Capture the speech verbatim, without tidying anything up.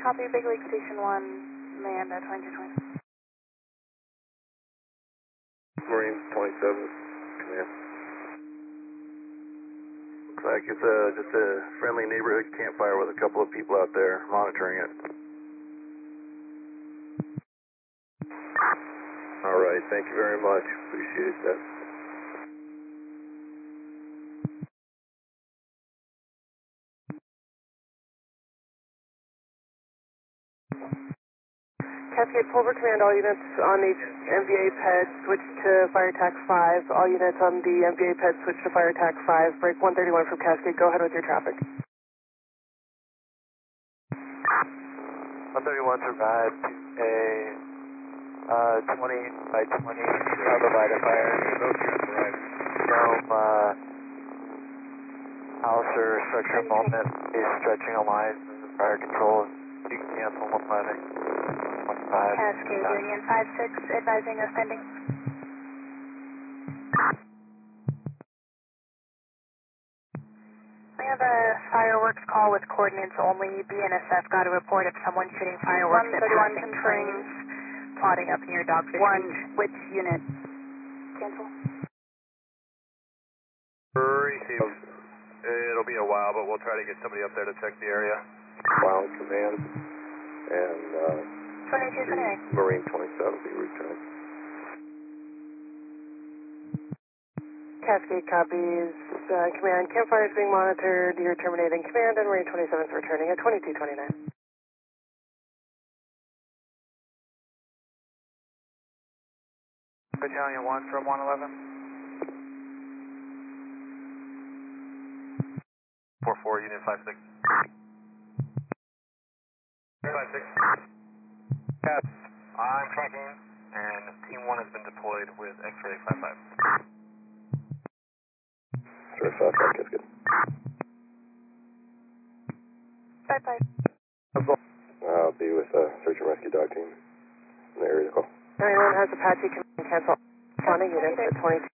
Copy, Big Lake Station one, manned at twenty-two twenty. Marine twenty-seven, command. Looks like it's a, just a friendly neighborhood campfire with a couple of people out there monitoring it. All right, thank you very much. Appreciate that. Cascade Pulver Command, all units on the M V A P E D switch to Fire Attack five. All units on the M V A P E D switch to Fire Attack five. Break one thirty-one from Cascade. Go ahead with your traffic. one thirty-one survived a uh, twenty by twenty Alpha fire. Dome uh, house or structure involvement is stretching a line in fire control. You can cancel one landing. Cascade Union five six, advising ascending. We have a fireworks call with coordinates only. B N S F got a report of someone shooting fireworks at passing trains, plotting up near Dogfish Beach. Which unit? Cancel. Receive. It'll be a while, but we'll try to get somebody up there to check the area. Wild command and uh, twenty-two twenty-nine. Marine twenty-seven, be returned. Cascade copies. Uh, command, campfire is being monitored. You're terminating command, and Marine twenty-seven is returning at twenty-two twenty-nine. Battalion one from one eleven. four four, unit five six. five six. Cap, I'm tracking, and team one has been deployed with X-ray five five. Sure, five five, that's good. Five five. I'll be with uh, search and rescue dog team in the area call. Anyone has Apache command, cancel. Counting units at twenty-two.